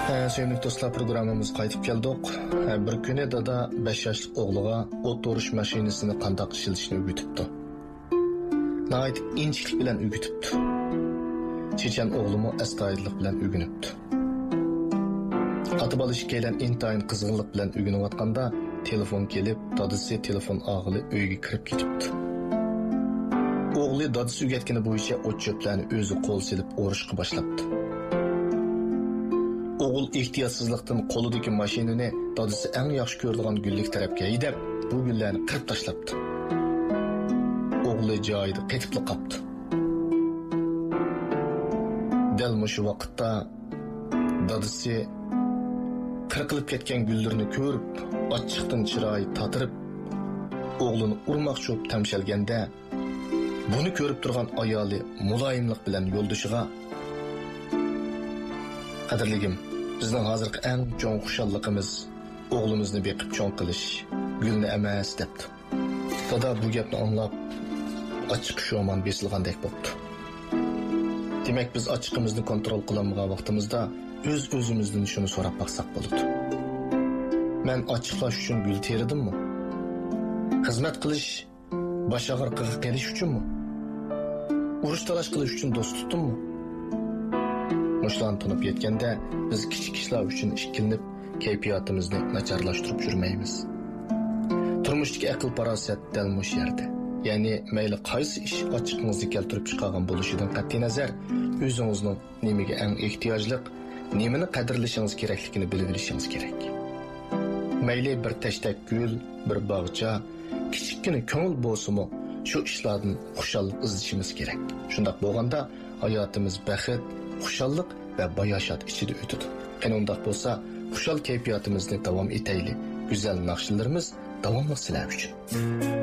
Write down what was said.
Sevimli dostlar, programımız qaytib keldik. Bir kuni dada 5 yoshli o'g'liga o't o'rish mashinasini qanday ishlatishni o'rgatibdi. Nəhayət inchiklik bilan o'rgatibdi. Chechen o'g'limi astoydillik bilan o'rganibdi. Ota bola ikkalan intayin qizg'inlik bilan o'rganayotganda telefon kelib, dadasi telefon og'ili uyga kirib ketibdi. O'g'li dadasi o'rgatgani bo'yicha o't cho'plarni o'zi qo'l silib o'rishga boshlabdi. Oğul ehtiyatsızlıktan koludaki maşinini dadisi en yaxşı ko'radigan güllik tarafga haydab, bu güllarni qirib tashlabdi. Oğlu joyida qetibli qapti. Dal mushu vaqtda dadisi qirqilib ketgan gullarni ko'rib, ochiqdan chiroyi tatirib, o'g'lini urmoqchi bo'lib tamshalganda, buni ko'rib turgan ayoli muloyimlik bilan yo'ldoshiga: "Qadrligim, bizning hozirgi eng cho'ng xushalligimiz o'g'limizni beqib cho'ng qilish, gulni emas" debdi. Dada bu gapni anglab, ochiq sho'man besilgandek bo'ldi. Demak, biz ochiqimizni kontrol qilolmagan vaqtimizda o'z-o'zimizdan shuni so'rab baqsaq bo'ladi. Men ochiqlash uchun gul teridimmi? Xizmat qilish, bosh og'riqiga qelish uchunmi? Urush talash qilish uchun do'st tutdimmi? Mushlan tunib yetganda biz kichik ishlar uchun ikkilinib kayfiyatimizni nacharlashtirib yurmaymiz. Turmushdagi aql farosat dal mush yerda. Ya'ni mayli qaysi ish ochiqingizga keltirib chiqargan bo'lishidan qat'iy nazar, o'zingizning nimaga eng ehtiyojli, nimani qadrlashingiz kerakligini bilib olishingiz kerak. Mayli bir tashtak gul, bir bog'cha, kichikkina ko'ngil bo'lsa-mu, shu ishlardan xushallik izlashimiz kerak. Shunday bo'lganda hayotimiz baxt, xushallik ve bayashat içinde ötüdü. Undaq bolsa, xushal keyfiyatimizni davom etayli. Güzel naqshlarimiz davomli sizlar uchun.